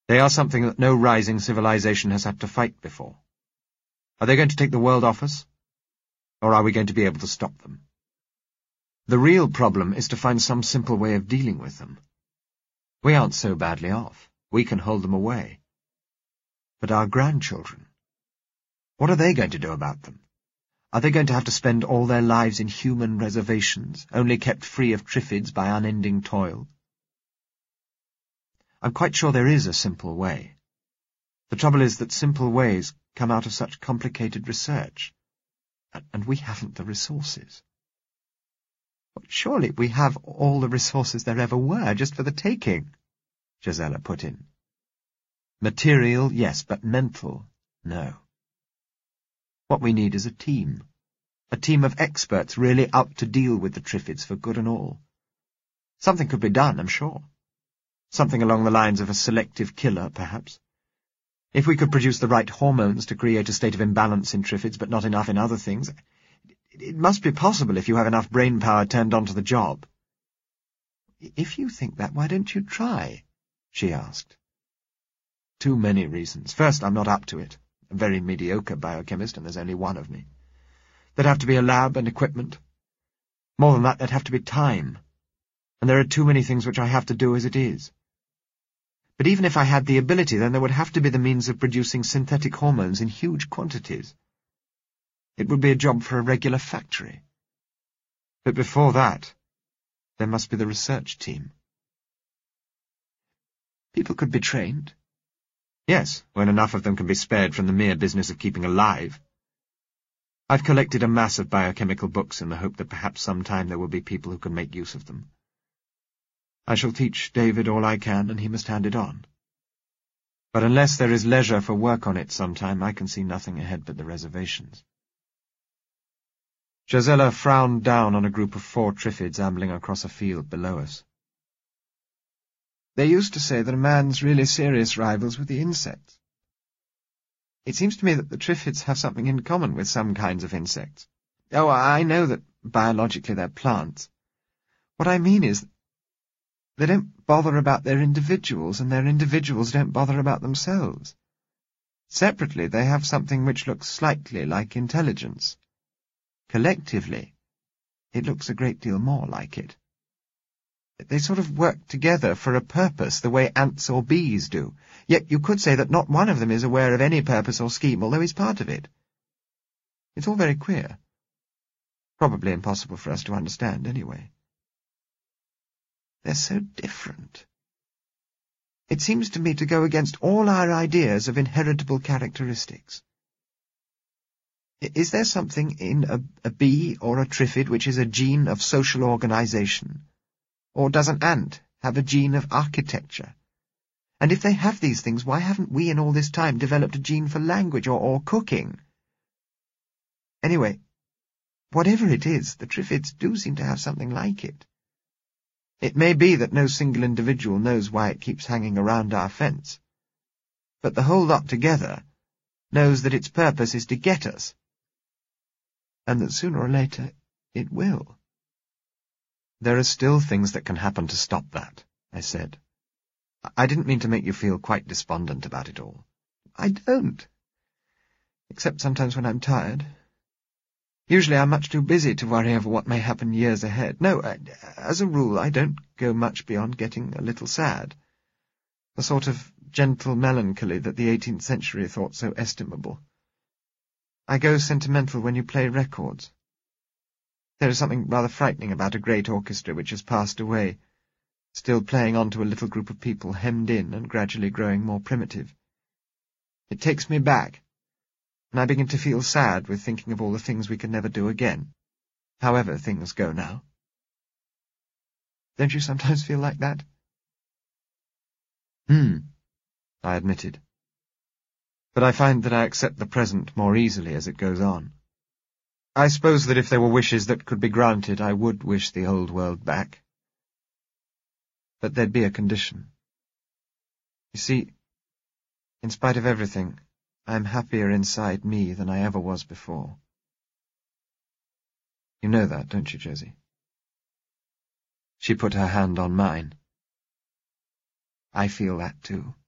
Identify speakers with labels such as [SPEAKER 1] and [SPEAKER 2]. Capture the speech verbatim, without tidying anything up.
[SPEAKER 1] They are something that no rising civilization has had to fight before. Are they going to take the world off us? Or are we going to be able to stop them? The real problem is to find some simple way of dealing with them. We aren't so badly off. We can hold them away. But our grandchildren, what are they going to do about them? Are they going to have to spend all their lives in human reservations, only kept free of triffids by unending toil? I'm quite sure there is a simple way. The trouble is that simple ways come out of such complicated research, and we haven't the resources. Surely we have all the resources there ever were, just for the taking, Gisela put in. Material, yes, but mental, no. What we need is a team. A team of experts really out to deal with the triffids for good and all. Something could be done, I'm sure. Something along the lines of a selective killer, perhaps. If we could produce the right hormones to create a state of imbalance in triffids, but not enough in other things, it must be possible if you have enough brain power turned onto the job. If you think that, why don't you try? She asked. Too many reasons. First, I'm not up to it. A very mediocre biochemist, and there's only one of me. There'd have to be a lab and equipment. More than that, there'd have to be time. And there are too many things which I have to do as it is. But even if I had the ability, then there would have to be the means of producing synthetic hormones in huge quantities. It would be a job for a regular factory. But before that, there must be the research team. People could be trained. Yes, when enough of them can be spared from the mere business of keeping alive. I've collected a mass of biochemical books in the hope that perhaps sometime there will be people who can make use of them. I shall teach David all I can, and he must hand it on. But unless there is leisure for work on it sometime, I can see nothing ahead but the reservations. Gisela frowned down on a group of four triffids ambling across a field below us. They used to say that a man's really serious rivals were the insects. It seems to me that the triffids have something in common with some kinds of insects. Oh, I know that biologically they're plants. What I mean is, they don't bother about their individuals, and their individuals don't bother about themselves. Separately, they have something which looks slightly like intelligence. Collectively, it looks a great deal more like it. They sort of work together for a purpose, the way ants or bees do. Yet you could say that not one of them is aware of any purpose or scheme, although he's part of it. It's all very queer. Probably impossible for us to understand, anyway. They're so different. It seems to me to go against all our ideas of inheritable characteristics. Is there something in a, a bee or a triffid which is a gene of social organization? Or does an ant have a gene of architecture? And if they have these things, why haven't we in all this time developed a gene for language or, or cooking? Anyway, whatever it is, the triffids do seem to have something like it. It may be that no single individual knows why it keeps hanging around our fence, but the whole lot together knows that its purpose is to get us, and that sooner or later it will. There are still things that can happen to stop that, I said. I didn't mean to make you feel quite despondent about it all. I don't. Except sometimes when I'm tired. Usually I'm much too busy to worry over what may happen years ahead. No, I, as a rule, I don't go much beyond getting a little sad. The sort of gentle melancholy that the eighteenth century thought so estimable. I go sentimental when you play records. There is something rather frightening about a great orchestra which has passed away, still playing on to a little group of people hemmed in and gradually growing more primitive. It takes me back, and I begin to feel sad with thinking of all the things we can never do again, however things go now. Don't you sometimes feel like that? Hmm, I admitted. But I find that I accept the present more easily as it goes on. I suppose that if there were wishes that could be granted, I would wish the old world back. But there'd be a condition. You see, in spite of everything, I'm happier inside me than I ever was before. You know that, don't you, Josie? She put her hand on mine. I feel that too.